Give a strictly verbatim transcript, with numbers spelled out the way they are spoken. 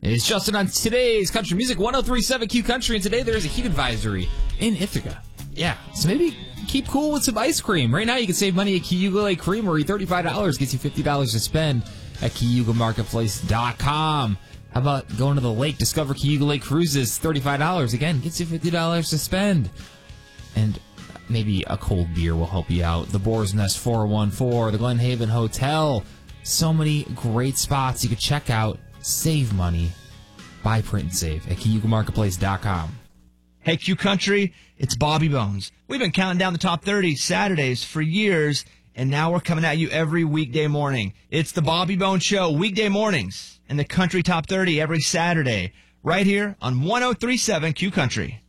It's Justin on today's Country Music, one oh three point seven Q Country, and today there's a heat advisory in Ithaca. Yeah, so maybe keep cool with some ice cream. Right now you can save money at Cayuga Lake Creamery. thirty-five dollars gets you fifty dollars to spend at Cayuga Marketplace dot com. How about going to the lake? Discover Cayuga Lake Cruises, thirty-five dollars. Again, gets you fifty dollars to spend. And maybe a cold beer will help you out. The Boar's Nest four one four, the Glen Haven Hotel. So many great spots you could check out. Save money. Buy, print, and save at Cayuga Marketplace dot com. Hey, Q Country, it's Bobby Bones. We've been counting down the top thirty Saturdays for years, and now we're coming at you every weekday morning. It's the Bobby Bones Show, weekday mornings, and the Country Top thirty every Saturday, right here on one oh three point seven Q Country.